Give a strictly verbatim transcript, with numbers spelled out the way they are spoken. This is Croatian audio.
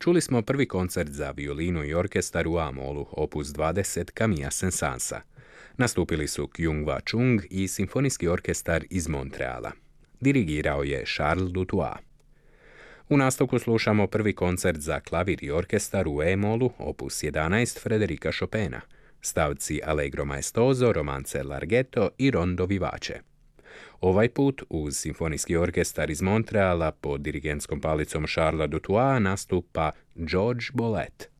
Čuli smo prvi koncert za violinu i orkestar u A-molu, opus dvadeset Camilla Saint-Saënsa. Nastupili su Kyung-Hwa Chung i simfonijski orkestar iz Montreala. Dirigirao je Charles Dutoit. U nastavku slušamo prvi koncert za klavir i orkestar u E-molu, opus jedanaest Frederika Chopina, stavci Allegro maestoso, romance Larghetto i Rondo vivace. Ovaj put uz simfonijski orkestar iz Montreala pod dirigentskom palicom Charlesa Dutoita nastupa Georges Bolet.